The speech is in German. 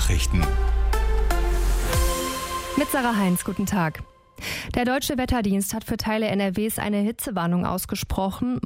Nachrichten. Mit Sarah Heinz, guten Tag. Der Deutsche Wetterdienst hat für Teile NRWs eine Hitzewarnung ausgesprochen.